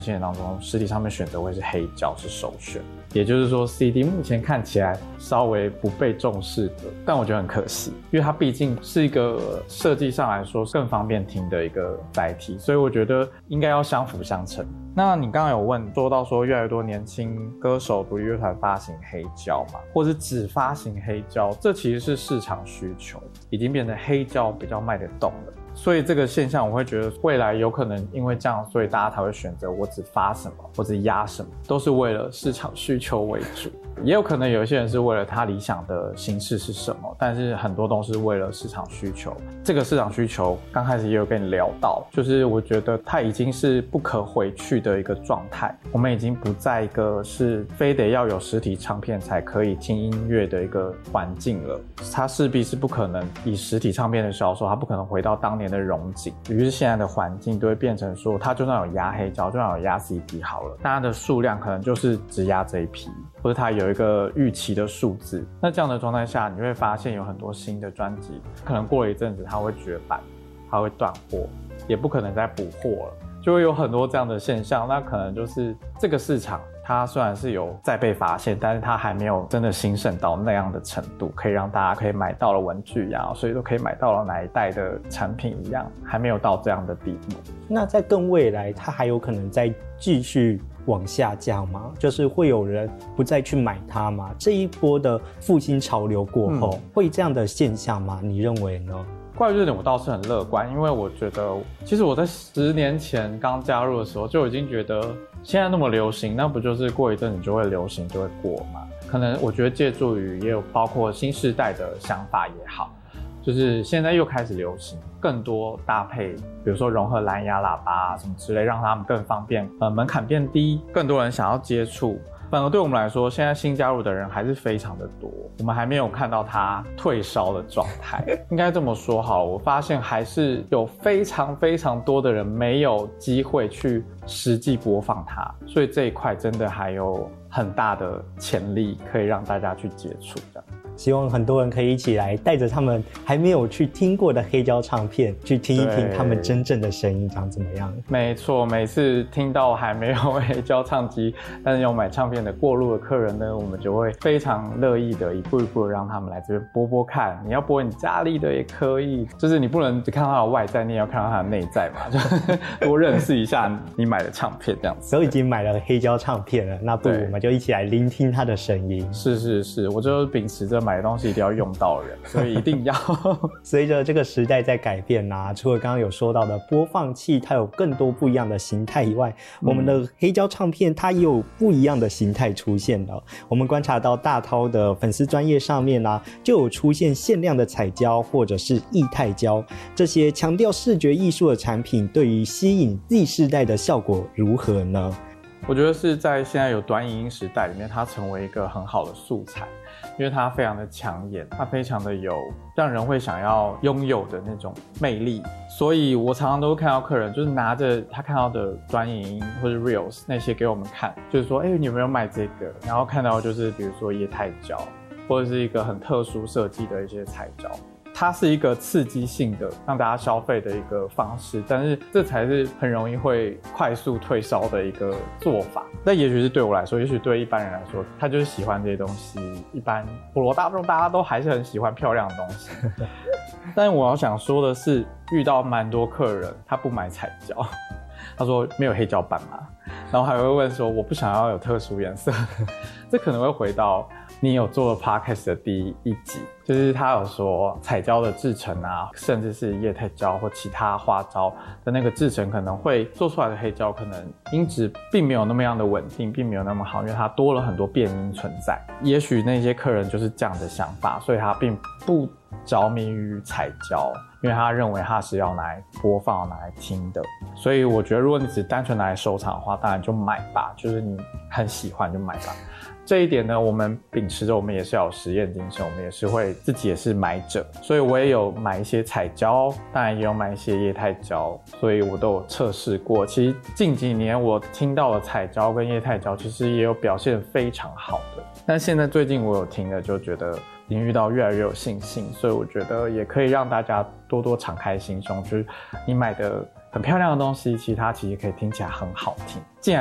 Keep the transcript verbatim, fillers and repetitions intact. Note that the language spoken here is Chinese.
现当中实体唱片选择会是黑胶是首选，也就是说 C D 目前看起来稍微不被重视的，但我觉得很可惜，因为它毕竟是一个设计上来说更方便听的一个载体，所以我觉得应该要相辅相成。那你刚刚有问说到说越来越多年轻歌手独立乐团发行黑胶嘛，或是只发行黑胶，这其实是市场需求，已经变成黑胶比较卖得动了。所以这个现象我会觉得未来有可能因为这样，所以大家才会选择我只发什么或者压什么，都是为了市场需求为主。也有可能有一些人是为了他理想的形式是什么，但是很多都是为了市场需求。这个市场需求刚开始也有跟你聊到，就是我觉得它已经是不可回去的一个状态，我们已经不在一个是非得要有实体唱片才可以听音乐的一个环境了，它势必是不可能以实体唱片的销售，它不可能回到当年的荣景，于是现在的环境就会变成说，它就算有压黑胶，就算有压 C D 好了，大家的数量可能就是只压这一批，或者它有一个预期的数字。那这样的状态下，你会发现有很多新的专辑，可能过了一阵子它会绝版，它会断货，也不可能再补货了，就会有很多这样的现象。那可能就是这个市场它虽然是有在被发现，但是它还没有真的兴盛到那样的程度，可以让大家可以买到了文具呀，所以都可以买到了哪一代的产品一样，还没有到这样的地步。 那在更未来，它还有可能再继续往下降吗？就是会有人不再去买它吗？这一波的复兴潮流过后，嗯、会这样的现象吗？你认为呢？ 关于这点我倒是很乐观，因为我觉得其实我在十年前刚加入的时候就已经觉得现在那么流行，那不就是过一阵子就会流行就会过吗？可能我觉得借助于也有包括新世代的想法也好，就是现在又开始流行更多搭配，比如说融合蓝牙喇叭啊什么之类，让他们更方便，呃，门槛变低，更多人想要接触。反而对我们来说，现在新加入的人还是非常的多，我们还没有看到它退烧的状态。应该这么说好了，我发现还是有非常非常多的人没有机会去实际播放它，所以这一块真的还有很大的潜力可以让大家去接触这样。 希望很多人可以一起来带着他们还没有去听过的黑胶唱片去听一听他们真正的声音长怎么样。 没错，每次听到还没有黑胶唱机但是有买唱片的过路的客人呢，我们就会非常乐意的一步一步的让他们来这边播播看，你要播你家里的也可以，就是你不能只看到他的外在，你也要看到他的内在嘛，就多认识一下你买的唱片这样子。 都已经买了黑胶唱片了，那不如我们就一起来聆听他的声音。 是是是，我就秉持着买的东西一定要用到人，所以一定要随着这个时代在改变啊，除了刚刚有说到的播放器它有更多不一样的形态以外、嗯、我们的黑胶唱片它也有不一样的形态出现了。我们观察到大韬的粉丝专页上面啊，就有出现限量的彩胶或者是液态胶，这些强调视觉艺术的产品对于吸引 Z 世代的效果如何呢？ 我觉得是在现在有短影音时代里面，它成为一个很好的素材，因为它非常的抢眼，它非常的有让人会想要拥有的那种魅力。所以我常常都会看到客人就是拿着他看到的短影音或者 reels 那些给我们看，就是说哎、欸，你有没有买这个，然后看到就是比如说液态胶或者是一个很特殊设计的一些彩胶，它是一个刺激性的让大家消费的一个方式，但是这才是很容易会快速退烧的一个做法。但也许是对我来说，也许对一般人来说，他就是喜欢这些东西，一般普罗大众大家都还是很喜欢漂亮的东西但我要想说的是，遇到蛮多客人他不买彩胶，他说没有黑胶版嘛，然后还会问说我不想要有特殊颜色这可能会回到你有做了 podcast 的第一集，就是他有说彩胶的制成啊，甚至是液态胶或其他花胶的那个制成，可能会做出来的黑胶可能音质并没有那么样的稳定，并没有那么好，因为它多了很多变音存在。也许那些客人就是这样的想法，所以他并不着迷于彩胶，因为他认为他是要拿来播放拿来听的。所以我觉得如果你只单纯拿来收藏的话，当然就买吧，就是你很喜欢就买吧。这一点呢，我们秉持着我们也是要有实验精神，我们也是会自己也是买者，所以我也有买一些彩胶，当然也有买一些液态胶，所以我都有测试过。其实近几年我听到了彩胶跟液态胶其实也有表现非常好的，但现在最近我有听了就觉得已经遇到越来越有信心，所以我觉得也可以让大家多多敞开心胸，就是你买的很漂亮的东西，其实它其实可以听起来很好听。